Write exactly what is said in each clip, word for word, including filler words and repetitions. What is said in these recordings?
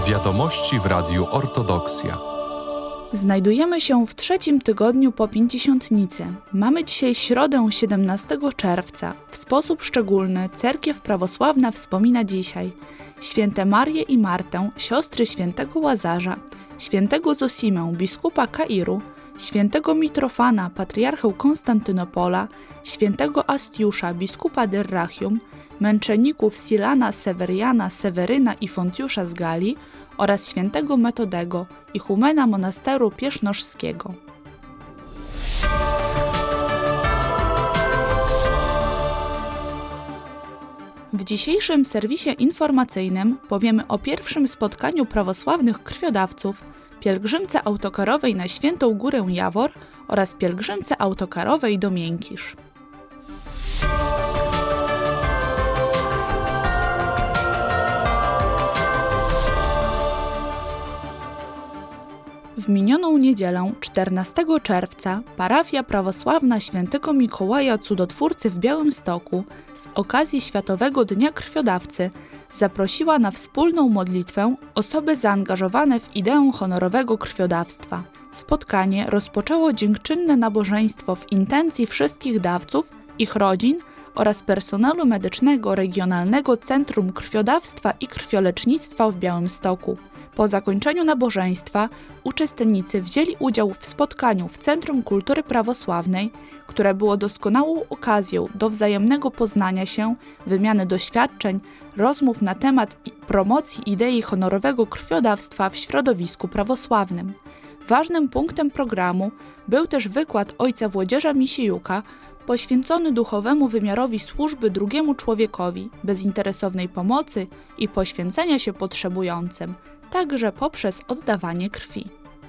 Wiadomości w Radiu Ortodoksja. Znajdujemy się w trzecim tygodniu po Pięćdziesiątnicy. Mamy dzisiaj środę siedemnastego czerwca. W sposób szczególny Cerkiew Prawosławna wspomina dzisiaj święte Marię i Martę, siostry świętego Łazarza, świętego Zosimę, biskupa Kairu, świętego Mitrofana, patriarchę Konstantynopola, świętego Astiusza, biskupa Dyrrachium, męczenników Silana, Seweriana, Seweryna i Fontiusza z Galii oraz świętego Metodego, ichumena monasteru piesznoszskiego. W dzisiejszym serwisie informacyjnym powiemy o pierwszym spotkaniu prawosławnych krwiodawców, pielgrzymce autokarowej na Świętą Górę Jawor oraz pielgrzymce autokarowej do Miękisz. W minioną niedzielę, czternastego czerwca, parafia prawosławna Świętego Mikołaja Cudotwórcy w Białymstoku z okazji Światowego Dnia Krwiodawcy zaprosiła na wspólną modlitwę osoby zaangażowane w ideę honorowego krwiodawstwa. Spotkanie rozpoczęło dziękczynne nabożeństwo w intencji wszystkich dawców, ich rodzin oraz personelu medycznego Regionalnego Centrum Krwiodawstwa i Krwiolecznictwa w Białymstoku. Po zakończeniu nabożeństwa uczestnicy wzięli udział w spotkaniu w Centrum Kultury Prawosławnej, które było doskonałą okazją do wzajemnego poznania się, wymiany doświadczeń, rozmów na temat promocji idei honorowego krwiodawstwa w środowisku prawosławnym. Ważnym punktem programu był też wykład ojca Włodzieża Misiejuka poświęcony duchowemu wymiarowi służby drugiemu człowiekowi, bezinteresownej pomocy i poświęcenia się potrzebującym, także poprzez oddawanie krwi.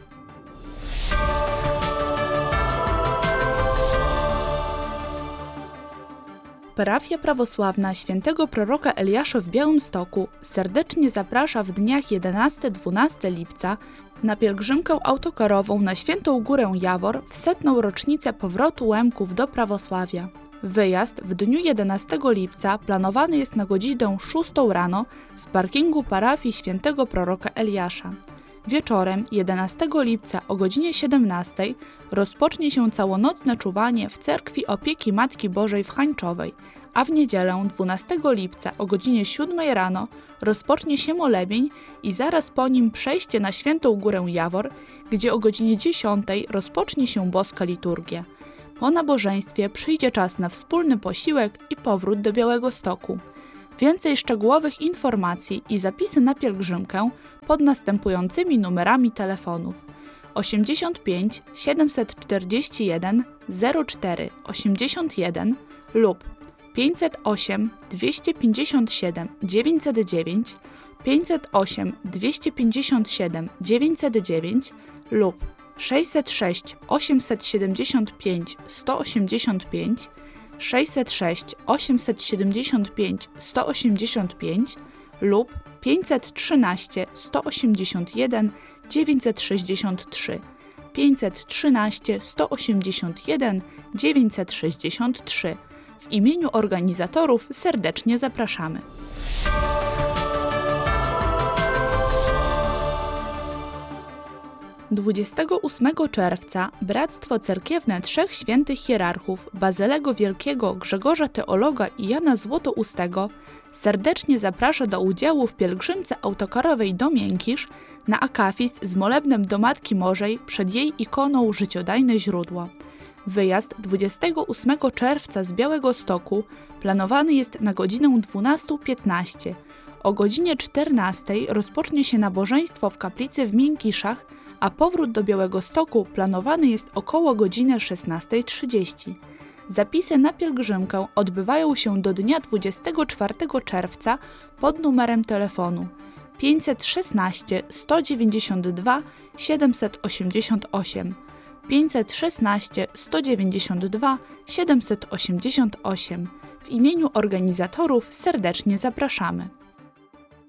Parafia prawosławna Świętego Proroka Eliasza w Białymstoku serdecznie zaprasza w dniach jedenastego-dwunastego lipca na pielgrzymkę autokarową na Świętą Górę Jawor w setną rocznicę powrotu Łemków do prawosławia. Wyjazd w dniu jedenastego lipca planowany jest na godzinę szóstą rano z parkingu parafii Świętego Proroka Eliasza. Wieczorem jedenastego lipca o godzinie siedemnastej rozpocznie się całonocne czuwanie w Cerkwi Opieki Matki Bożej w Hańczowej, a w niedzielę dwunastego lipca o godzinie siódmej rano rozpocznie się molebień i zaraz po nim przejście na Świętą Górę Jawor, gdzie o godzinie dziesiątej rozpocznie się boska liturgia. Po nabożeństwie przyjdzie czas na wspólny posiłek i powrót do Białegostoku. Więcej szczegółowych informacji i zapisy na pielgrzymkę pod następującymi numerami telefonów osiemdziesiąt pięć siedemset czterdzieści jeden zero cztery osiemdziesiąt jeden lub pięćset osiem dwieście pięćdziesiąt siedem dziewięćset dziewięć, pięćset osiem dwieście pięćdziesiąt siedem dziewięćset dziewięć lub sześćset sześć osiemset siedemdziesiąt pięć sto osiemdziesiąt pięć, sześćset sześć osiemset siedemdziesiąt pięć sto osiemdziesiąt pięć lub pięćset trzynaście sto osiemdziesiąt jeden dziewięćset sześćdziesiąt trzy, pięćset trzynaście sto osiemdziesiąt jeden dziewięćset sześćdziesiąt trzy. W imieniu organizatorów serdecznie zapraszamy. dwudziestego ósmego czerwca Bractwo Cerkiewne Trzech Świętych Hierarchów Bazylego Wielkiego, Grzegorza Teologa i Jana Złotoustego serdecznie zaprasza do udziału w pielgrzymce autokarowej do Miękisz na akafist z molebnem do Matki Bożej przed jej ikoną Życiodajne Źródło. Wyjazd dwudziestego ósmego czerwca z Białegostoku planowany jest na godzinę dwunastą piętnaście. O godzinie czternastej rozpocznie się nabożeństwo w kaplicy w Miękiszach, a powrót do Białegostoku planowany jest około godziny szesnastej trzydzieści. Zapisy na pielgrzymkę odbywają się do dnia dwudziestego czwartego czerwca pod numerem telefonu pięćset szesnaście sto dziewięćdziesiąt dwa siedemset osiemdziesiąt osiem, pięćset szesnaście sto dziewięćdziesiąt dwa siedemset osiemdziesiąt osiem. W imieniu organizatorów serdecznie zapraszamy.